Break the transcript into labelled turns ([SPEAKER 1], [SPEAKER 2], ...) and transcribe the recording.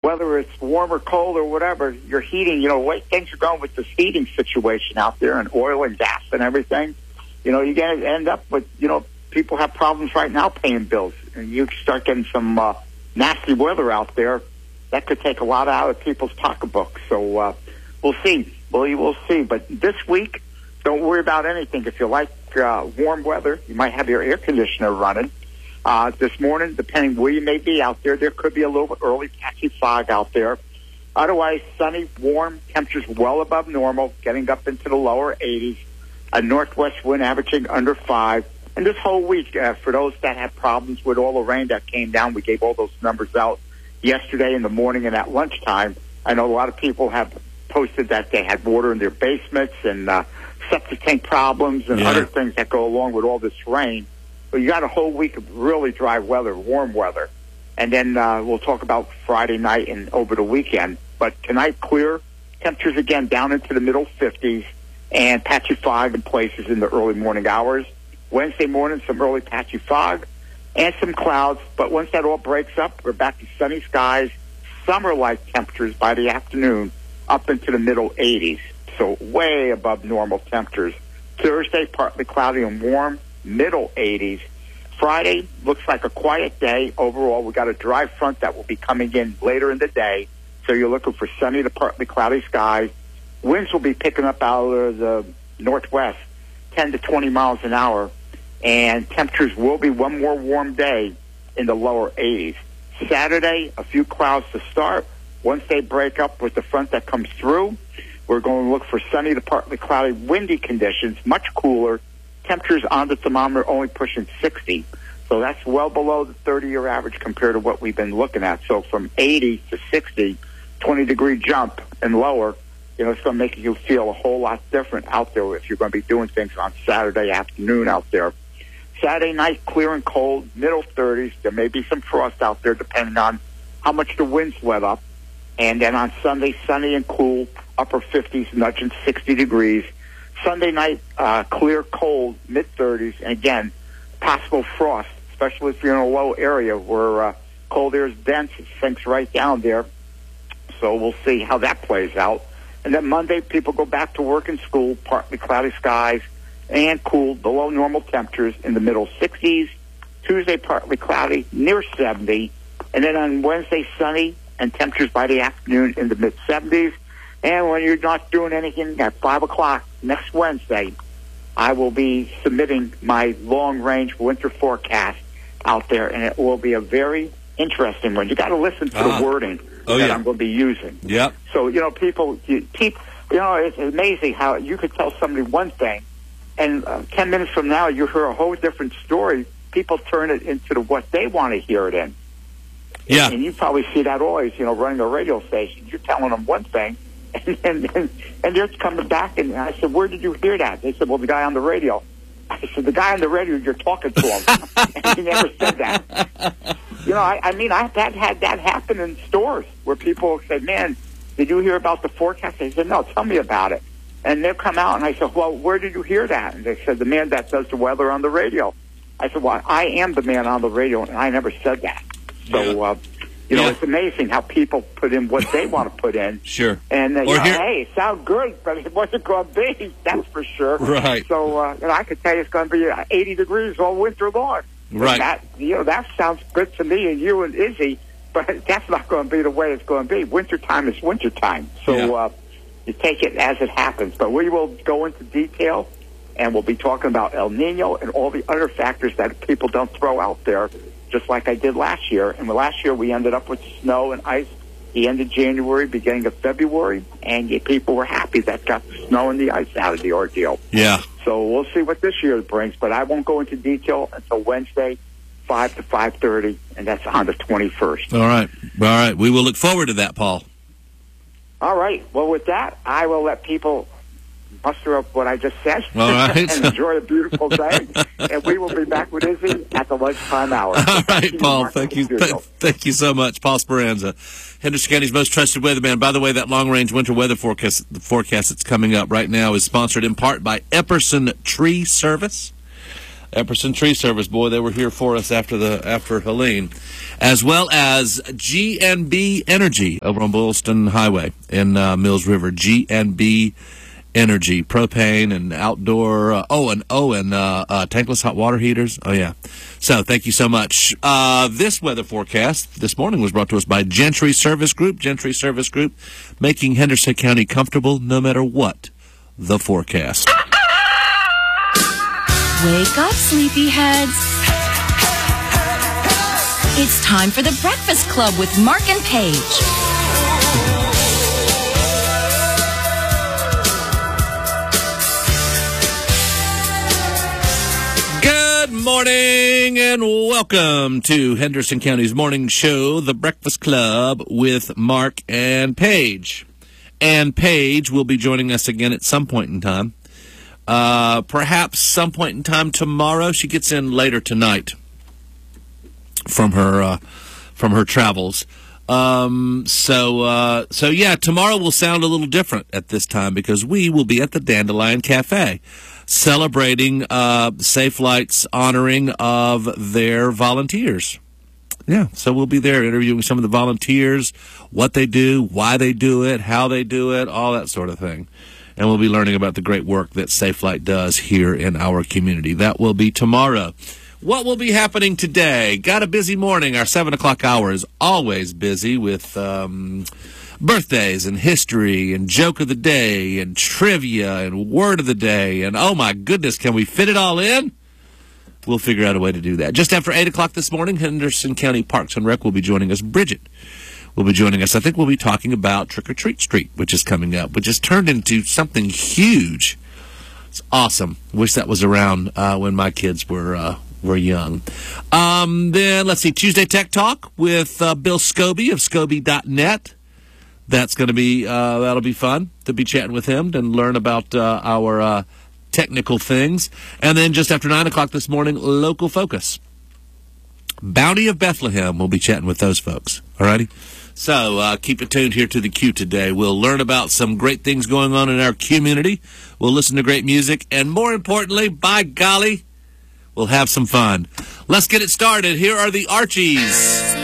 [SPEAKER 1] whether it's warm or cold or whatever, your heating, way things are going with this heating situation out there and oil and gas and everything, you're going to end up with, people have problems right now paying bills. And you start getting some nasty weather out there, that could take a lot out of people's pocketbooks. So we'll see. We will see. But this week, don't worry about anything. If you like warm weather, you might have your air conditioner running. This morning, depending where you may be out there, there could be a little bit early patchy fog out there. Otherwise, sunny, warm, temperatures well above normal, getting up into the lower 80s. A northwest wind averaging under 5. And this whole week, for those that had problems with all the rain that came down, we gave all those numbers out yesterday in the morning and at lunchtime. I know a lot of people have posted that they had water in their basements and septic tank problems and other things that go along with all this rain. But you got a whole week of really dry weather, warm weather. And then we'll talk about Friday night and over the weekend. But tonight, clear. Temperatures again down into the middle 50s and patchy fog in places in the early morning hours. Wednesday morning, some early patchy fog and some clouds. But once that all breaks up, we're back to sunny skies, summer-like temperatures by the afternoon, up into the middle 80s. So way above normal temperatures. Thursday, partly cloudy and warm, middle 80s. Friday looks like a quiet day. Overall, we got a dry front that will be coming in later in the day. So you're looking for sunny to partly cloudy skies. Winds will be picking up out of the northwest, 10 to 20 miles an hour. And temperatures will be one more warm day in the lower 80s. Saturday, a few clouds to start. Once they break up with the front that comes through, we're going to look for sunny to partly cloudy, windy conditions, much cooler. Temperatures on the thermometer only pushing 60. So that's well below the 30-year average compared to what we've been looking at. So from 80 to 60, 20-degree jump and lower, it's going to make you feel a whole lot different out there if you're going to be doing things on Saturday afternoon out there. Saturday night, clear and cold, middle 30s. There may be some frost out there depending on how much the winds let up. And then on Sunday, sunny and cool, upper 50s, nudging 60 degrees. Sunday night, clear, cold, mid-30s. And again, possible frost, especially if you're in a low area where cold air is dense. It sinks right down there. So we'll see how that plays out. And then Monday, people go back to work and school, partly cloudy skies and cool, below normal temperatures in the middle 60s. Tuesday, partly cloudy, near 70. And then on Wednesday, sunny and temperatures by the afternoon in the mid-70s. And when you're not doing anything at 5 o'clock next Wednesday, I will be submitting my long-range winter forecast out there, and it will be a very interesting one. You got to listen to the wording that I'm going to be using.
[SPEAKER 2] Yep.
[SPEAKER 1] So, people keep, it's amazing how you could tell somebody one thing, and 10 minutes from now, you hear a whole different story. People turn it into what they want to hear it in.
[SPEAKER 2] Yeah.
[SPEAKER 1] And you probably see that always, running a radio station. You're telling them one thing, and they're coming back, and I said, where did you hear that? They said, well, the guy on the radio. I said, the guy on the radio, you're talking to him. And he never said that. I've had that happen in stores where people say, man, did you hear about the forecast? They said, no, tell me about it. And they'll come out, and I said, well, where did you hear that? And they said, the man that does the weather on the radio. I said, well, I am the man on the radio, and I never said that. So, it's amazing how people put in what they want to put in.
[SPEAKER 2] Sure.
[SPEAKER 1] And, hey, it sounds good, but it wasn't going to be, that's for sure.
[SPEAKER 2] Right.
[SPEAKER 1] So, I could tell you it's going to be 80 degrees all winter long.
[SPEAKER 2] Right.
[SPEAKER 1] And that sounds good to me and you and Izzy, but that's not going to be the way it's going to be. Wintertime is wintertime. So, you take it as it happens. But we will go into detail, and we'll be talking about El Nino and all the other factors that people don't throw out there, just like I did last year. And last year we ended up with snow and ice the end of January, beginning of February, and people were happy that got the snow and the ice out of the ordeal.
[SPEAKER 2] Yeah.
[SPEAKER 1] So we'll see what this year brings, but I won't go into detail until Wednesday, 5 to 5:30, and that's on the 21st.
[SPEAKER 2] All right. We will look forward to that, Paul.
[SPEAKER 1] All right. Well, with that, I will let people muster up what I just said.
[SPEAKER 2] All right.
[SPEAKER 1] And enjoy a beautiful day. And we will be back with Izzy at the lunchtime hour.
[SPEAKER 2] All right, Paul. Thank you. Thank you so much, Paul Speranza, Henderson County's most trusted weatherman. By the way, that long-range winter weather forecast that's coming up right now is sponsored in part by Epperson Tree Service. Epperson Tree Service, boy, they were here for us after Helene, as well as GNB Energy over on Boylston Highway in Mills River. GNB Energy, propane and outdoor, tankless hot water heaters. Oh yeah. So thank you so much. This weather forecast this morning was brought to us by Gentry Service Group. Gentry Service Group, making Henderson County comfortable no matter what the forecast.
[SPEAKER 3] Wake up, sleepyheads. It's time for the Breakfast Club with Mark and Paige.
[SPEAKER 2] Good morning and welcome to Henderson County's morning show, The Breakfast Club with Mark and Paige. And Paige will be joining us again at some point in time. Perhaps some point in time tomorrow. She gets in later tonight from her travels. So yeah, tomorrow will sound a little different at this time because we will be at the Dandelion Cafe celebrating Safe Light's honoring of their volunteers. Yeah, so we'll be there interviewing some of the volunteers, what they do, why they do it, how they do it, all that sort of thing. And we'll be learning about the great work that Safe Light does here in our community. That will be tomorrow. What will be happening today? Got a busy morning. Our 7 o'clock hour is always busy with birthdays and history and joke of the day and trivia and word of the day. And oh my goodness, can we fit it all in? We'll figure out a way to do that. Just after 8 o'clock this morning, Henderson County Parks and Rec will be joining us. Bridget will be joining us. I think we'll be talking about Trick or Treat Street, which is coming up, which has turned into something huge. It's awesome. Wish that was around when my kids were young. Then let's see, Tuesday Tech Talk with Bill Scobie of Scobie.net. That's going to be that'll be fun to be chatting with him and learn about our technical things. And then just after 9 o'clock this morning, Local Focus. Bounty of Bethlehem. We'll be chatting with those folks. All righty? So keep it tuned here to the Q today. We'll learn about some great things going on in our community. We'll listen to great music. And more importantly, by golly, we'll have some fun. Let's get it started. Here are the Archies.